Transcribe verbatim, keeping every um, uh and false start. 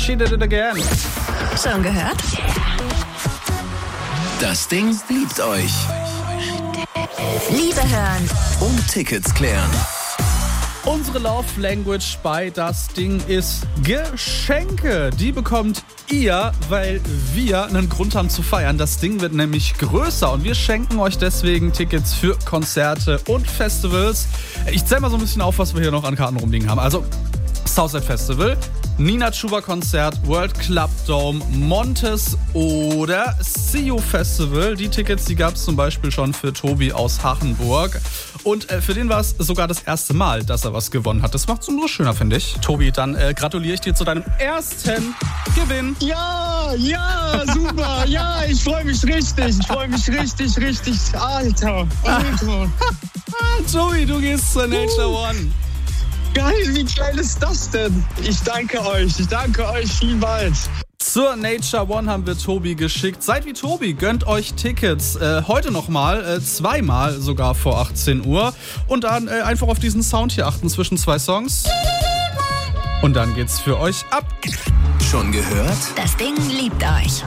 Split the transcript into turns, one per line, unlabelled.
She Did It Again.
Schon gehört?
Das Ding liebt euch.
Liebe hören
Und Tickets klären.
Unsere Love Language bei Das Ding ist Geschenke. Die bekommt ihr, weil wir einen Grund haben zu feiern. Das Ding wird nämlich größer und wir schenken euch deswegen Tickets für Konzerte und Festivals. Ich zähle mal so ein bisschen auf, was wir hier noch an Karten rumliegen haben. Also Southside Festival, Nina Chuba Konzert, World Club Dome, Montes oder See You Festival. Die Tickets, die gab es zum Beispiel schon für Tobi aus Hachenburg. Und äh, für den war es sogar das erste Mal, dass er was gewonnen hat. Das macht es umso schöner, finde ich. Tobi, dann äh, gratuliere ich dir zu deinem ersten Gewinn.
Ja, ja, super. Ja, ich freue mich richtig. Ich freue mich richtig, richtig. Alter, Alter.
Tobi, du gehst zur Nature One.
Geil, wie geil ist das denn? Ich danke euch. Ich danke euch vielmals.
Zur Nature One haben wir Tobi geschickt. Seid wie Tobi, gönnt euch Tickets. Äh, heute nochmal, äh, zweimal sogar vor achtzehn Uhr. Und dann äh, einfach auf diesen Sound hier achten zwischen zwei Songs. Und dann geht's für euch ab.
Schon gehört?
Das Ding liebt euch.